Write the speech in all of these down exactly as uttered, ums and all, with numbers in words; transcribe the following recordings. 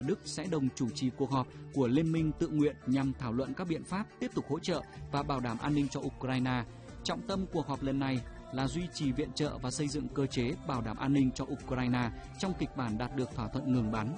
Đức sẽ đồng chủ trì cuộc họp của Liên minh tự nguyện nhằm thảo luận các biện pháp tiếp tục hỗ trợ và bảo đảm an ninh cho Ukraine. Trọng tâm cuộc họp lần này là duy trì viện trợ và xây dựng cơ chế bảo đảm an ninh cho Ukraine trong kịch bản đạt được thỏa thuận ngừng bắn.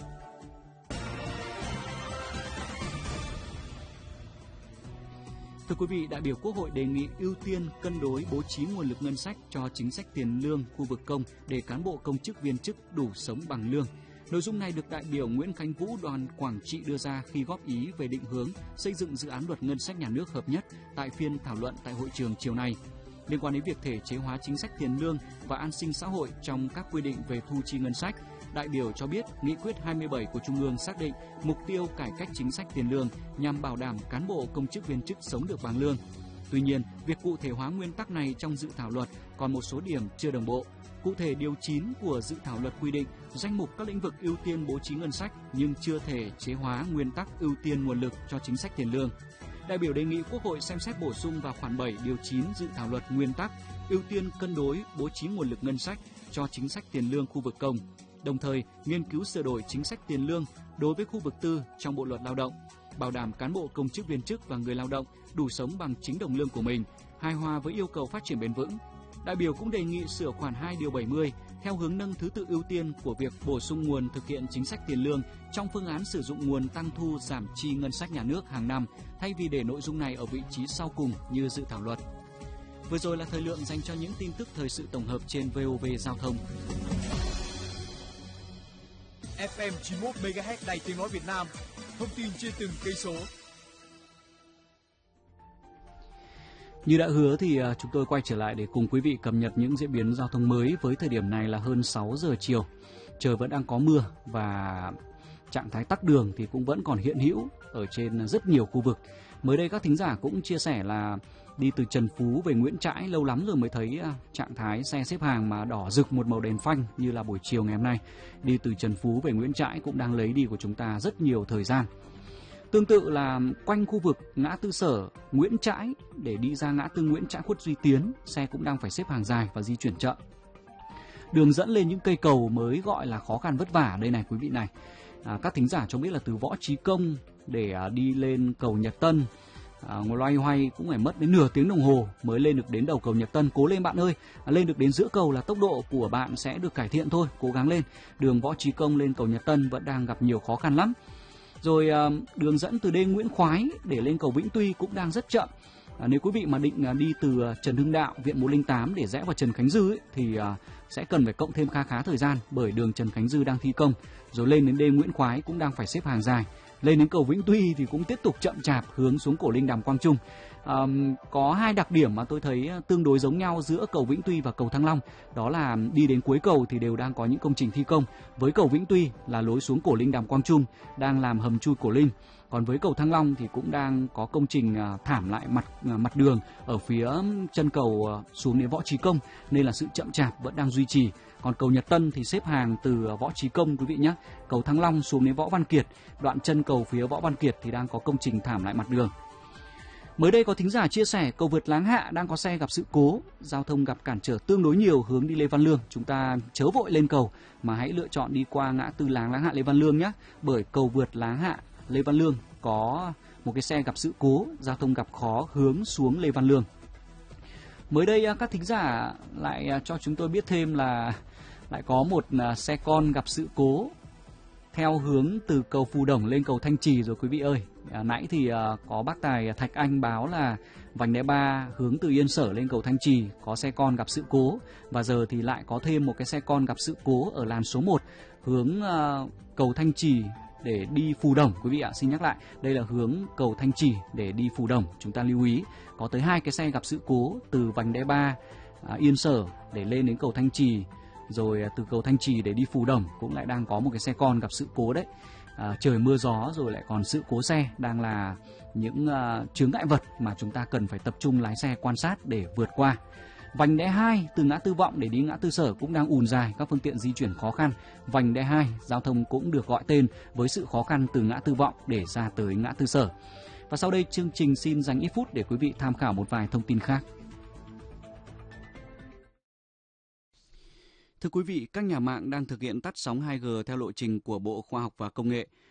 Thưa quý vị, đại biểu Quốc hội đề nghị ưu tiên cân đối bố trí nguồn lực ngân sách cho chính sách tiền lương khu vực công để cán bộ công chức viên chức đủ sống bằng lương. Nội dung này được đại biểu Nguyễn Khánh Vũ đoàn Quảng Trị đưa ra khi góp ý về định hướng xây dựng dự án luật ngân sách nhà nước hợp nhất tại phiên thảo luận tại hội trường chiều nay. Liên quan đến việc thể chế hóa chính sách tiền lương và an sinh xã hội trong các quy định về thu chi ngân sách, đại biểu cho biết nghị quyết hai mươi bảy của Trung ương xác định mục tiêu cải cách chính sách tiền lương nhằm bảo đảm cán bộ công chức viên chức sống được bằng lương. Tuy nhiên, việc cụ thể hóa nguyên tắc này trong dự thảo luật còn một số điểm chưa đồng bộ. Cụ thể, điều chín của dự thảo luật quy định danh mục các lĩnh vực ưu tiên bố trí ngân sách nhưng chưa thể chế hóa nguyên tắc ưu tiên nguồn lực cho chính sách tiền lương. Đại biểu đề nghị Quốc hội xem xét bổ sung vào khoản bảy điều chín dự thảo luật nguyên tắc ưu tiên cân đối bố trí nguồn lực ngân sách cho chính sách tiền lương khu vực công, đồng thời nghiên cứu sửa đổi chính sách tiền lương đối với khu vực tư trong Bộ luật Lao động, bảo đảm cán bộ công chức viên chức và người lao động đủ sống bằng chính đồng lương của mình, hài hòa với yêu cầu phát triển bền vững. Đại biểu cũng đề nghị sửa khoản hai điều bảy mươi theo hướng nâng thứ tự ưu tiên của việc bổ sung nguồn thực hiện chính sách tiền lương trong phương án sử dụng nguồn tăng thu giảm chi ngân sách nhà nước hàng năm, thay vì để nội dung này ở vị trí sau cùng như dự thảo luật. Vừa rồi là thời lượng dành cho những tin tức thời sự tổng hợp trên vê o vê Giao thông. ép em chín mươi mốt mê ga héc Đài Tiếng nói Việt Nam, thông tin trên từng cây số. Như đã hứa thì chúng tôi quay trở lại để cùng quý vị cập nhật những diễn biến giao thông mới với thời điểm này là hơn sáu giờ chiều. Trời vẫn đang có mưa và trạng thái tắc đường thì cũng vẫn còn hiện hữu ở trên rất nhiều khu vực. Mới đây các thính giả cũng chia sẻ là đi từ Trần Phú về Nguyễn Trãi lâu lắm rồi mới thấy trạng thái xe xếp hàng mà đỏ rực một màu đèn phanh như là buổi chiều ngày hôm nay. Đi từ Trần Phú về Nguyễn Trãi cũng đang lấy đi của chúng ta rất nhiều thời gian. Tương tự là quanh khu vực ngã tư Sở Nguyễn Trãi để đi ra ngã tư Nguyễn Trãi Khuất Duy Tiến, xe cũng đang phải xếp hàng dài và di chuyển chậm. Đường dẫn lên những cây cầu mới gọi là khó khăn vất vả đây này quý vị này. À, các thính giả cho biết là từ Võ Trí Công để à, đi lên cầu Nhật Tân, à, loay hoay cũng phải mất đến nửa tiếng đồng hồ mới lên được đến đầu cầu Nhật Tân. Cố lên bạn ơi, à, lên được đến giữa cầu là tốc độ của bạn sẽ được cải thiện thôi, cố gắng lên. Đường Võ Trí Công lên cầu Nhật Tân vẫn đang gặp nhiều khó khăn lắm. Rồi à, đường dẫn từ đê Nguyễn Khoái để lên cầu Vĩnh Tuy cũng đang rất chậm. À, nếu quý vị mà định à, đi từ à, Trần Hưng Đạo, Viện một không tám để rẽ vào Trần Khánh Dư ấy, thì à, sẽ cần phải cộng thêm khá khá thời gian bởi đường Trần Khánh Dư đang thi công. Rồi lên đến đê Nguyễn Khoái cũng đang phải xếp hàng dài. Lên đến cầu Vĩnh Tuy thì cũng tiếp tục chậm chạp hướng xuống cổ Linh Đàm Quang Trung. À, có hai đặc điểm mà tôi thấy tương đối giống nhau giữa cầu Vĩnh Tuy và cầu Thăng Long. Đó là đi đến cuối cầu thì đều đang có những công trình thi công. Với cầu Vĩnh Tuy là lối xuống cổ Linh Đàm Quang Trung đang làm hầm chui cổ Linh. Còn với cầu Thăng Long thì cũng đang có công trình thảm lại mặt mặt đường ở phía chân cầu xuống đến Võ Trí Công, nên là sự chậm chạp vẫn đang duy trì. Còn cầu Nhật Tân thì xếp hàng từ Võ Trí Công quý vị nhé. Cầu Thăng Long xuống đến Võ Văn Kiệt, đoạn chân cầu phía Võ Văn Kiệt thì đang có công trình thảm lại mặt đường. Mới đây có thính giả chia sẻ cầu vượt Láng Hạ đang có xe gặp sự cố, giao thông gặp cản trở tương đối nhiều hướng đi Lê Văn Lương. Chúng ta chớ vội lên cầu mà hãy lựa chọn đi qua ngã tư Láng Láng Hạ Lê Văn Lương nhé. Bởi cầu vượt Láng Hạ Lê Văn Lương có một cái xe gặp sự cố, giao thông gặp khó hướng xuống Lê Văn Lương. Mới đây các thính giả lại cho chúng tôi biết thêm là lại có một xe con gặp sự cố theo hướng từ cầu Phù Đổng lên cầu Thanh Trì rồi quý vị ơi. À, nãy thì à, có bác tài Thạch Anh báo là vành đai ba hướng từ Yên Sở lên cầu Thanh Trì có xe con gặp sự cố, và giờ thì lại có thêm một cái xe con gặp sự cố ở làn số một hướng à, cầu Thanh Trì để đi Phù Đổng quý vị ạ. Xin nhắc lại, đây là hướng cầu Thanh Trì để đi Phù Đổng. Chúng ta lưu ý có tới hai cái xe gặp sự cố từ vành đai ba à, Yên Sở để lên đến cầu Thanh Trì, rồi từ cầu Thanh Trì để đi Phù Đổng cũng lại đang có một cái xe con gặp sự cố đấy. À, trời mưa gió rồi lại còn sự cố xe đang là những uh, chướng ngại vật mà chúng ta cần phải tập trung lái xe quan sát để vượt qua. Vành đai hai từ ngã tư Vọng để đi ngã tư Sở cũng đang ùn dài, các phương tiện di chuyển khó khăn. Vành đai hai giao thông cũng được gọi tên với sự khó khăn từ ngã tư Vọng để ra tới ngã tư Sở. Và sau đây chương trình xin dành ít phút để quý vị tham khảo một vài thông tin khác. Thưa quý vị, các nhà mạng đang thực hiện tắt sóng hai G theo lộ trình của Bộ Khoa học và Công nghệ.